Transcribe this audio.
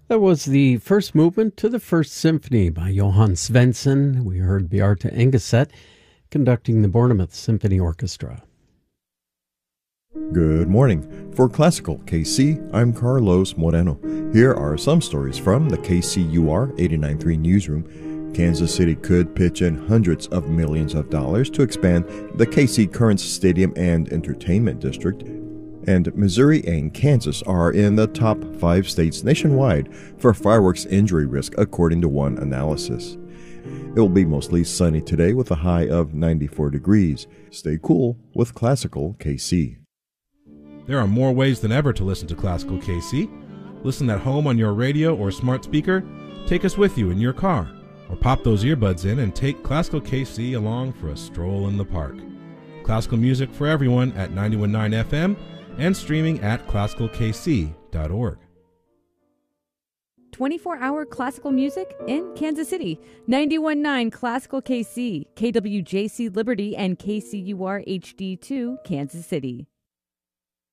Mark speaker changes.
Speaker 1: That was the first movement to the First Symphony by Johann Svensson. We heard Bjarte Engeset conducting the Bournemouth Symphony Orchestra.
Speaker 2: Good morning. For Classical KC, I'm Carlos Moreno. Here are some stories from the KCUR 89.3 newsroom. Kansas City could pitch in hundreds of millions of dollars to expand the KC Currents Stadium and Entertainment District. And Missouri and Kansas are in the top 5 states nationwide for fireworks injury risk, according to one analysis. It will be mostly sunny today with a high of 94 degrees. Stay cool with Classical KC.
Speaker 3: There are more ways than ever to listen to Classical KC. Listen at home on your radio or smart speaker. Take us with you in your car. Or pop those earbuds in and take Classical KC along for a stroll in the park. Classical music for everyone at 91.9 FM and streaming at classicalkc.org.
Speaker 4: 24-hour classical music in Kansas City. 91.9 Classical KC, KWJC Liberty, and KCUR HD2 Kansas City.